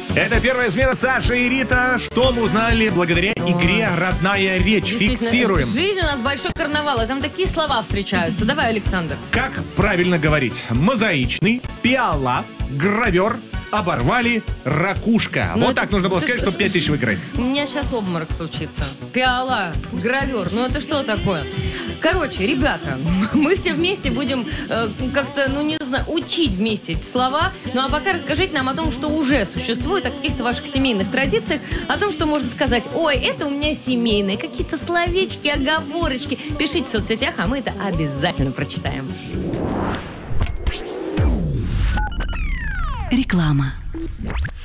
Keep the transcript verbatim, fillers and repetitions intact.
Это первая смена Саша и Рита. Что мы узнали благодаря игре «Родная речь». Фиксируем. Жизнь у нас большой карнавал, и там такие слова встречаются. Давай, Александр. Как правильно говорить? Мозаичный, пиала, гравер, оборвали, ракушка. Ну, вот это- так нужно было ты сказать, что- чтобы пять тысяч выиграть. У меня сейчас обморок случится. Пиала, гравер, ну это что такое? Короче, ребята, мы все вместе будем э, как-то, ну не знаю, учить вместе эти слова. Ну а пока расскажите нам о том, что уже существует, о каких-то ваших семейных традициях, о том, что можно сказать: ой, это у меня семейные, какие-то словечки, оговорочки. Пишите в соцсетях, а мы это обязательно прочитаем. Реклама.